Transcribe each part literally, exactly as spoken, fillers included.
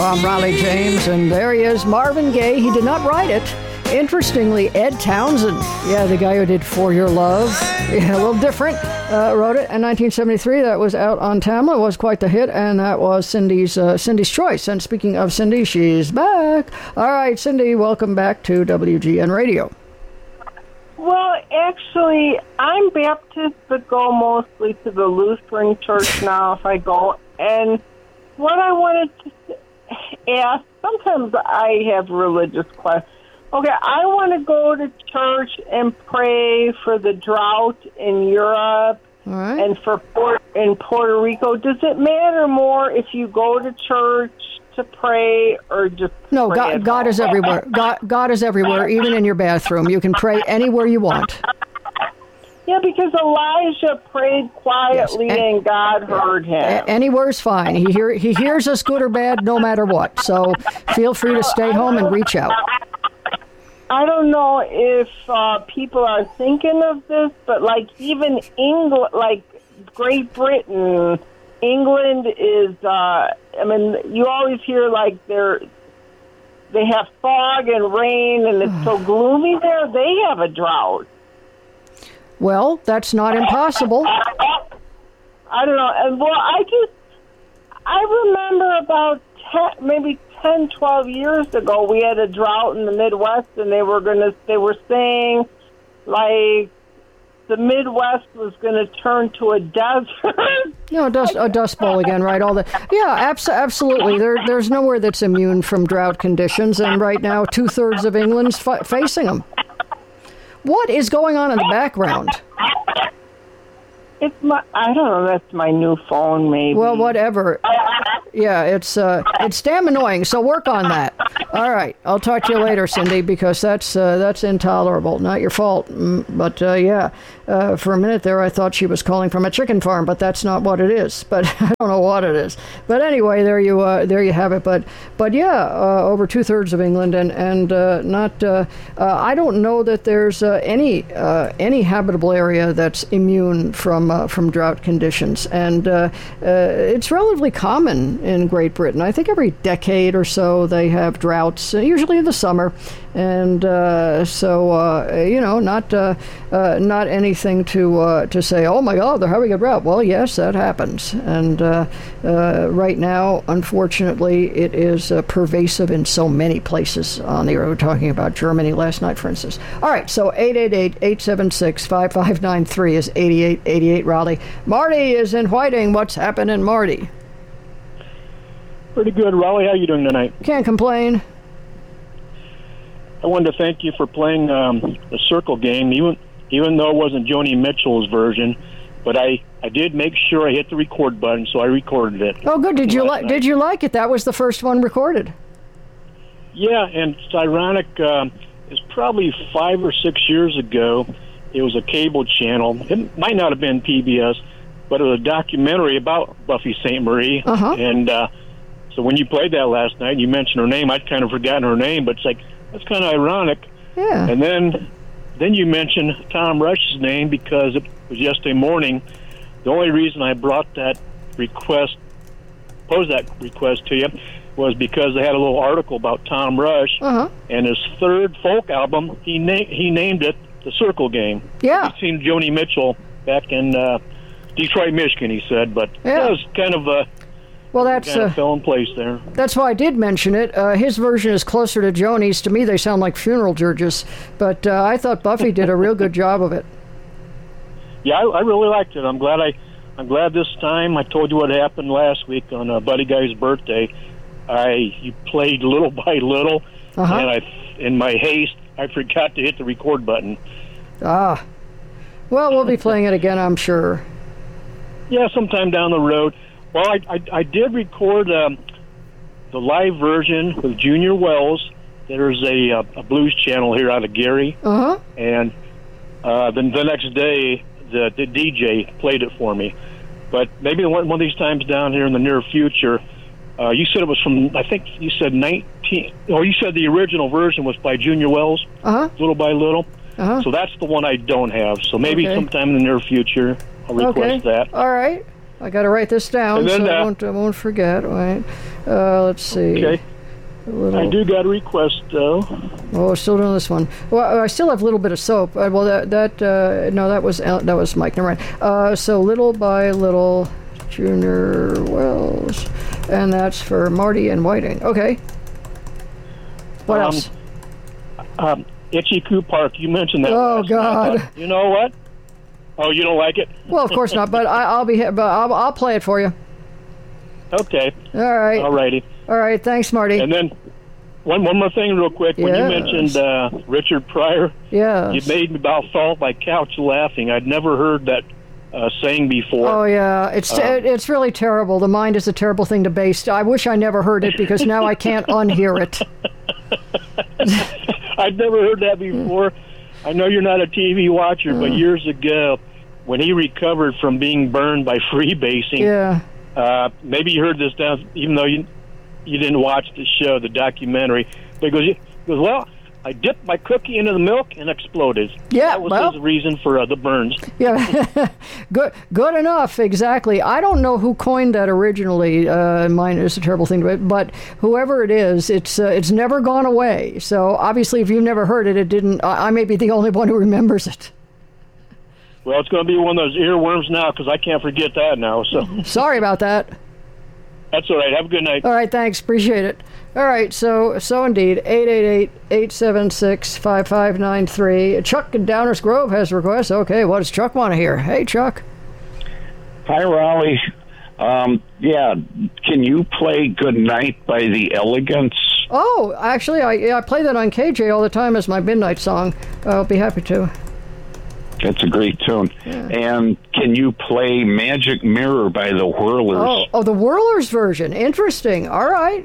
I'm Riley James, and there he is, Marvin Gaye. He did not write it. Interestingly, Ed Townsend, yeah, the guy who did For Your Love, yeah, a little different, uh, wrote it in nineteen seventy-three. That was out on Tamla. It was quite the hit, and that was Cindy's uh, Cindy's Choice. And speaking of Cindy, she's back. All right, Cindy, welcome back to W G N Radio. Well, actually, I'm Baptist, but go mostly to the Lutheran church now if I go. And what I wanted to ask, sometimes I have religious questions. Okay, I want to go to church and pray for the drought in Europe All right. and for Port- in Puerto Rico. Does it matter more if you go to church to pray or just No, pray God, at God home? is everywhere. God, God is everywhere, even in your bathroom. You can pray anywhere you want. Yeah, because Elijah prayed quietly Yes, and- and God heard him. A- Anywhere's fine. He hear, he hears us good or bad, no matter what. So feel free to stay home and reach out. I don't know if uh, people are thinking of this, but like even England, like Great Britain, England is. Uh, I mean, you always hear like they're they have fog and rain, and it's so gloomy there. They have a drought. Well, that's not impossible. I don't know. And well, I just I remember about ten, maybe ten, twelve years ago, we had a drought in the Midwest, and they were gonna they were saying like the Midwest was going to turn to a desert. No, a dust, a dust bowl again, right? All the yeah, abs- absolutely. There, there's nowhere that's immune from drought conditions, and right now, two thirds of England's f- facing them. What is going on in the background? It's my, I don't know, that's my new phone, maybe. Well, whatever. Yeah, it's uh, it's damn annoying, so work on that. All right, I'll talk to you later, Cindy, because that's uh, that's intolerable. Not your fault, mm, but uh, yeah, uh, for a minute there I thought she was calling from a chicken farm, but that's not what it is. But I don't know what it is. But anyway, there you uh, there you have it. But but yeah, uh, over two thirds of England, and and uh, not. Uh, uh, I don't know that there's uh, any uh, any habitable area that's immune from uh, from drought conditions, and uh, uh, it's relatively common in Great Britain. I think every decade or so they have droughts, uh, usually in the summer, and uh, so uh, you know, not uh, uh, not anything to uh, to say, oh my God, they're having a drought. Well, yes, that happens, and uh, uh, right now, unfortunately, it is uh, pervasive in so many places on the earth. We were talking about Germany last night, for instance. All right, so eight eight eight, eight seven six, five five nine three is eighty-eight eighty-eight Raleigh. Marty is in Whiting. What's happening, Marty? Pretty good, Raleigh. How you doing tonight? Can't complain. I wanted to thank you for playing um, the circle game, even even though it wasn't Joni Mitchell's version. But I, I did make sure I hit the record button, so I recorded it. Oh, good. Did you like? Did you like it? That was the first one recorded. Yeah, and it's ironic. Um, it's probably five or six years ago. It was a cable channel. It might not have been P B S, but it was a documentary about Buffy Sainte Marie. Uh-huh. And uh, so when you played that last night, you mentioned her name. I'd kind of forgotten her name, but it's like, that's kind of ironic. Yeah. And then then you mentioned Tom Rush's name because it was yesterday morning. The only reason I brought that request, posed that request to you, was because they had a little article about Tom Rush. Uh-huh. And his third folk album, he, na- he named it The Circle Game. Yeah. He'd seen Joni Mitchell back in uh, Detroit, Michigan, he said. But Yeah. it was kind of a... Well, that's kind of uh, fell in place there. that's why I did mention it. Uh, his version is closer to Joni's. To me, they sound like funeral dirges. But uh, I thought Buffy did a real good job of it. Yeah, I, I really liked it. I'm glad I, I'm glad this time. I told you what happened last week on uh, Buddy Guy's birthday. I you played little by little, Uh-huh. and I, in my haste, I forgot to hit the record button. Ah. Well, we'll be playing it again, I'm sure. Yeah, sometime down the road. Well, I, I, I did record um, the live version with Junior Wells. There's a, uh, a blues channel here out of Gary. Uh-huh. And uh, then the next day, the, the D J played it for me. But maybe one, one of these times down here in the near future, uh, you said it was from, I think you said nineteen, or you said the original version was by Junior Wells, Uh-huh. Little by Little. Uh-huh. So that's the one I don't have. So maybe Okay. sometime in the near future, I'll request Okay. that. All right. I got to write this down then, so uh, I won't, I won't forget. Right. Uh, let's see. Okay. A little, I do got a request, though. Oh, we're still doing this one. Well, I still have a little bit of soap. Uh, well, that that uh, no, that was uh, that was Mike. Never mind. Uh, so little by little, Junior Wells, and that's for Marty and Whiting. Okay. What Um, else? Um, Itchy Coo Park, you mentioned that. Oh last God. night. You know what? Oh, you don't like it? Well, of course not. But I, I'll be. But I'll, I'll play it for you. Okay. All right. All righty. All right. Thanks, Marty. And then one one more thing, real quick. When you Yes. mentioned uh, Richard Pryor, Yeah. you made me about fall off my couch laughing. I'd never heard that uh, saying before. Oh yeah, it's Uh, it, it's really terrible. The mind is a terrible thing to base. I wish I never heard it because now I can't unhear it. I'd never heard that before. I know you're not a T V watcher, but years ago, when he recovered from being burned by freebasing, Yeah. uh, maybe you heard this down, even though you you didn't watch the show, the documentary. But he goes, he goes, well, I dipped my cookie into the milk and exploded. Yeah, that was well- his reason for uh, the burns. Yeah, good, good enough. Exactly. I don't know who coined that originally. Uh, mine is a terrible thing, but but whoever it is, it's uh, it's never gone away. So obviously, if you've never heard it, it didn't. I, I may be the only one who remembers it. Well, it's going to be one of those earworms now because I can't forget that now. So Sorry about that. that's all right. Have a good night. All right, thanks. Appreciate it. All right, so so indeed, eight eight eight, eight seven six, five five nine three. Chuck in Downers Grove has a request. Okay, what does Chuck want to hear? Hey, Chuck. Hi, Raleigh. Um, yeah, can you play Good Night by the Elegants? Oh, actually, I yeah, I play that on K J all the time as my midnight song. I'll be happy to. It's a great tune. Yeah. And can you play Magic Mirror by the Whirlers? Oh, oh, the Whirlers version. Interesting. All right.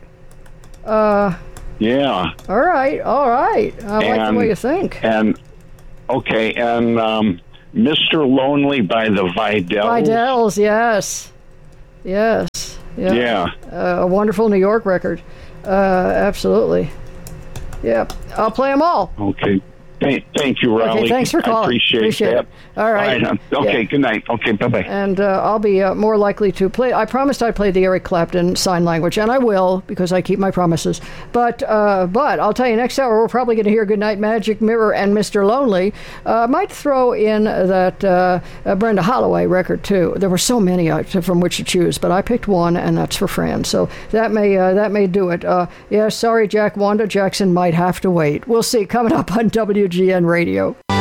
Uh, Yeah. all right, all right. I like the And- way you think. And, okay, and um, Mister Lonely by the Vidals. Vidals, yes. Yes. Yeah. Yeah. Uh, a wonderful New York record. Uh, absolutely. Yep. I'll play them all. Okay. Thank, thank you, Raleigh. Okay, thanks for calling. I appreciate, Appreciate that. it. All right. hon. Okay, Yeah. good night. Okay, bye-bye. And uh, I'll be uh, more likely to play. I promised I'd play the Eric Clapton sign language, and I will because I keep my promises. But uh, but I'll tell you, next hour we're probably going to hear Goodnight Magic Mirror and Mister Lonely. I uh, might throw in that uh, uh, Brenda Holloway record too. There were so many uh, from which to choose, but I picked one, and that's for Fran. So that may uh, that may do it. Uh, yeah, sorry, Jack. Wanda Jackson might have to wait. We'll see. Coming up on W G N Radio.